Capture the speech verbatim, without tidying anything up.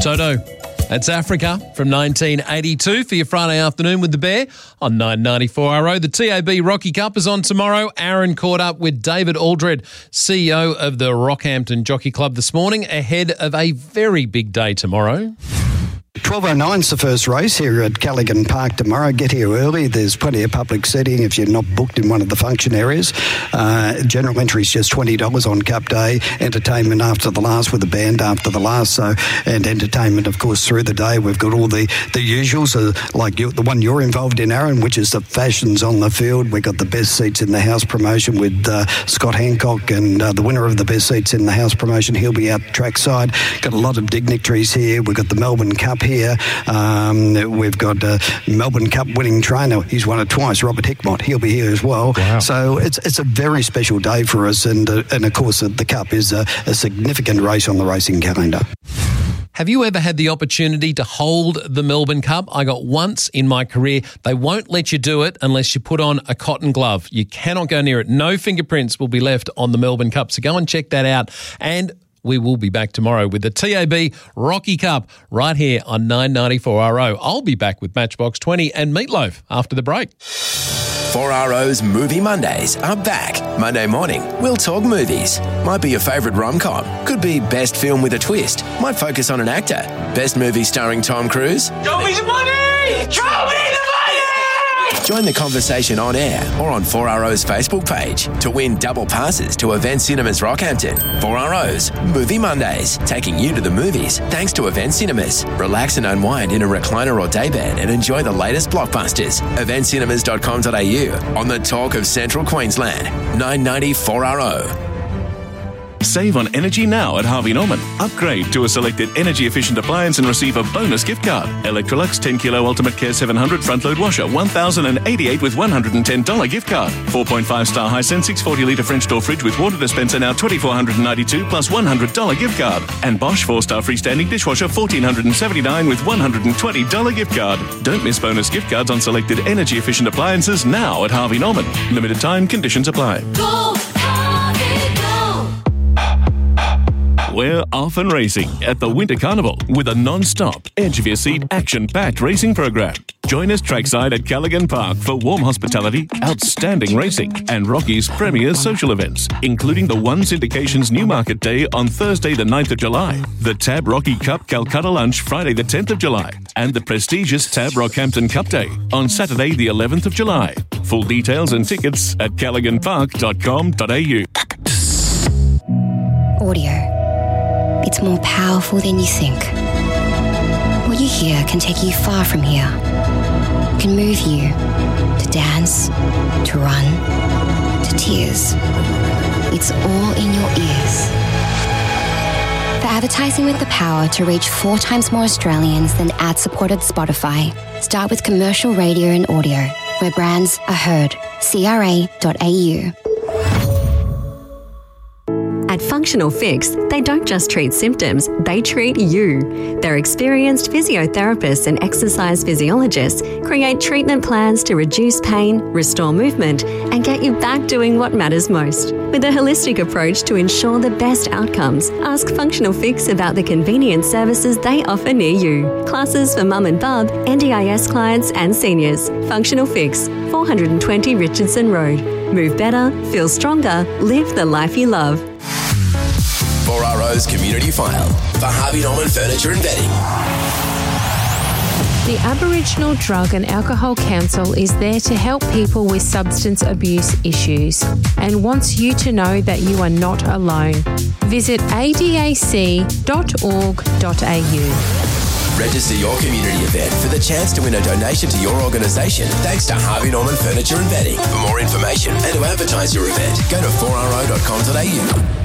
Toto. That's Africa from nineteen eighty-two for your Friday afternoon with the Bear on nine ninety-four R O. The T A B Rocky Cup is on tomorrow. Aaron caught up with David Aldred, C E O of the Rockhampton Jockey Club this morning, ahead of a very big day tomorrow. twelve oh nine is the first race here at Callaghan Park tomorrow. Get here early. There's plenty of public seating if you're not booked in one of the function areas. Uh, general entry is just twenty dollars on Cup Day. Entertainment after the last with a band after the last. So, and entertainment, of course, through the day. We've got all the, the usuals, uh, like you, the one you're involved in, Aaron, which is the fashions on the field. We've got the best seats in the house promotion with uh, Scott Hancock, and uh, the winner of the best seats in the house promotion, he'll be out trackside. Got a lot of dignitaries here. We've got the Melbourne Cup here. Um, we've got a Melbourne Cup winning trainer. He's won it twice, Robert Hickmott. He'll be here as well. Wow. So it's it's a very special day for us, and uh, and of course the Cup is a, a significant race on the racing calendar. Have you ever had the opportunity to hold the Melbourne Cup? I got once in my career. They won't let you do it unless you put on a cotton glove. You cannot go near it. No fingerprints will be left on the Melbourne Cup. So go and check that out. And we will be back tomorrow with the T A B Rocky Cup right here on nine ninety-four R O. I'll be back with Matchbox twenty and Meatloaf after the break. four R O's Movie Mondays are back. Monday morning, we'll talk movies. Might be your favourite rom-com. Could be best film with a twist. Might focus on an actor. Best movie starring Tom Cruise. Show me the money! Show me the money! Join the conversation on air or on four R O's Facebook page to win double passes to Event Cinemas Rockhampton. four R O's Movie Mondays, taking you to the movies thanks to Event Cinemas. Relax and unwind in a recliner or daybed and enjoy the latest blockbusters. event cinemas dot com dot a u on the talk of Central Queensland. nine ninety-four R O. Save on energy now at Harvey Norman. Upgrade to a selected energy-efficient appliance and receive a bonus gift card. Electrolux ten kilo Ultimate Care seven hundred front-load washer, one thousand eighty-eight with one hundred ten dollars gift card. four point five star Hisense six hundred forty litre French door fridge with water dispenser now two thousand four hundred ninety-two plus one hundred dollars gift card. And Bosch four star freestanding dishwasher one thousand four hundred seventy-nine with one hundred twenty dollars gift card. Don't miss bonus gift cards on selected energy-efficient appliances now at Harvey Norman. Limited time, conditions apply. Go, Harvey, go! We're off and racing at the Winter Carnival with a non-stop, edge-of-your-seat, action-packed racing program. Join us trackside at Callaghan Park for warm hospitality, outstanding racing, and Rocky's premier social events, including the One Syndication's Newmarket Day on Thursday the ninth of July, the Tab Rocky Cup Calcutta Lunch Friday the tenth of July, and the prestigious Tab Rockhampton Cup Day on Saturday the eleventh of July. Full details and tickets at callaghan park dot com dot a u. Audio. It's more powerful than you think. What you hear can take you far from here. It can move you to dance, to run, to tears. It's all in your ears. For advertising with the power to reach four times more Australians than ad-supported Spotify, start with commercial radio and audio, where brands are heard. c r a dot a u. At Functional Fix, they don't just treat symptoms, they treat you. Their experienced physiotherapists and exercise physiologists create treatment plans to reduce pain, restore movement, and get you back doing what matters most. With a holistic approach to ensure the best outcomes, ask Functional Fix about the convenient services they offer near you. Classes for mum and bub, N D I S clients and seniors. Functional Fix, four hundred twenty Richardson Road. Move better, feel stronger, live the life you love. four R O's Community File for Harvey Norman Furniture and Bedding. The Aboriginal Drug and Alcohol Council is there to help people with substance abuse issues and wants you to know that you are not alone. Visit a d a c dot org dot a u. Register your community event for the chance to win a donation to your organisation thanks to Harvey Norman Furniture and Bedding. For more information and to advertise your event, go to four r o dot com dot a u.